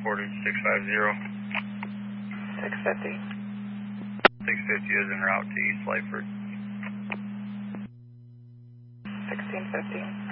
reported 650. 650. 650 is en route to East Lyford. 1650.